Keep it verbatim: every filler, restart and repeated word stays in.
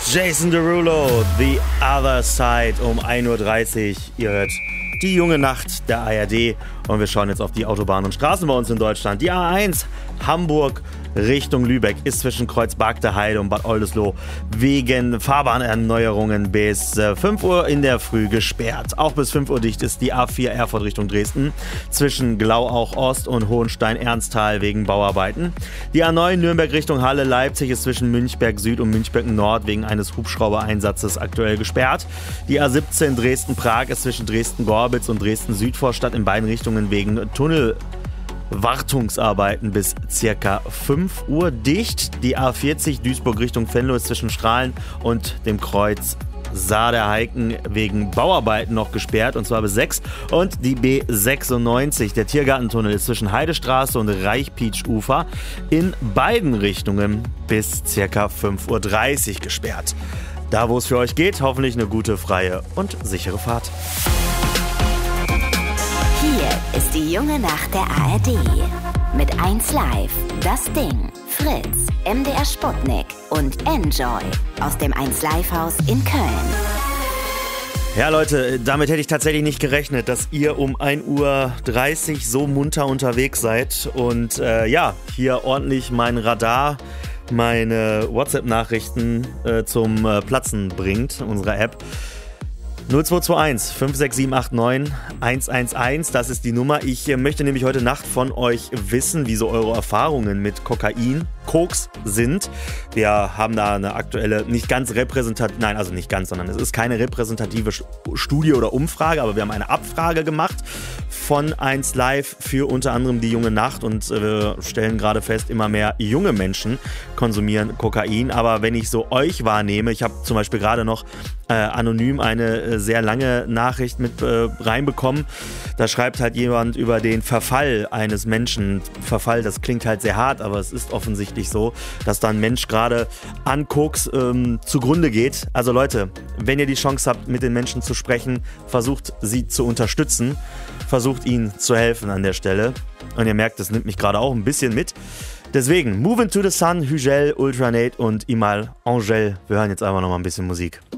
Jason Derulo, The Other Side um ein Uhr dreißig. Ihr hört die junge Nacht der A R D und wir schauen jetzt auf die Autobahnen und Straßen bei uns in Deutschland. Die A eins Hamburg Richtung Lübeck ist zwischen Kreuzberg der Heide und Bad Oldesloe wegen Fahrbahnerneuerungen bis fünf Uhr in der Früh gesperrt. Auch bis fünf Uhr dicht ist die A vier Erfurt Richtung Dresden zwischen Glauauch Ost und Hohenstein-Ernsthal wegen Bauarbeiten. Die A neun Nürnberg Richtung Halle Leipzig ist zwischen Münchberg Süd und Münchberg Nord wegen eines Hubschraubereinsatzes aktuell gesperrt. Die A siebzehn Dresden-Prag ist zwischen Dresden-Gorbitz und Dresden-Südvorstadt in beiden Richtungen wegen Tunnel Wartungsarbeiten bis circa fünf Uhr dicht. Die A vierzig Duisburg Richtung Venlo ist zwischen Strahlen und dem Kreuz Saar-der-Heiken wegen Bauarbeiten noch gesperrt und zwar bis sechs. Und die B sechsundneunzig, der Tiergartentunnel, ist zwischen Heidestraße und Reichpietsch-Ufer in beiden Richtungen bis circa fünf Uhr dreißig gesperrt. Da, wo es für euch geht, hoffentlich eine gute, freie und sichere Fahrt. Hier ist die junge Nacht der A R D. Mit eins Live, Das Ding, Fritz, M D R Sputnik und Enjoy aus dem eins Live Haus in Köln. Ja Leute, damit hätte ich tatsächlich nicht gerechnet, dass ihr um ein Uhr dreißig so munter unterwegs seid und äh, ja, hier ordentlich mein Radar, meine WhatsApp-Nachrichten äh, zum äh, Platzen bringt, unserer App. null zwei zwei eins fünf sechs sieben acht neun eins eins eins, das ist die Nummer. Ich äh, möchte nämlich heute Nacht von euch wissen, wie so eure Erfahrungen mit Kokain, Koks sind. Wir haben da eine aktuelle, nicht ganz repräsentative, nein, also nicht ganz, sondern es ist keine repräsentative Studie oder Umfrage, aber wir haben eine Abfrage gemacht von eins Live für unter anderem die junge Nacht und äh, wir stellen gerade fest, immer mehr junge Menschen konsumieren Kokain. Aber wenn ich so euch wahrnehme, ich habe zum Beispiel gerade noch äh, anonym eine äh, sehr lange Nachricht mit äh, reinbekommen. Da schreibt halt jemand über den Verfall eines Menschen. Verfall, das klingt halt sehr hart, aber es ist offensichtlich so, dass da ein Mensch gerade an Koks ähm, zugrunde geht. Also Leute, wenn ihr die Chance habt, mit den Menschen zu sprechen, versucht sie zu unterstützen, versucht ihnen zu helfen an der Stelle. Und ihr merkt, das nimmt mich gerade auch ein bisschen mit. Deswegen, Move Into the Sun, Hügel, Ultranate und Imal Angel. Wir hören jetzt einfach noch mal ein bisschen Musik.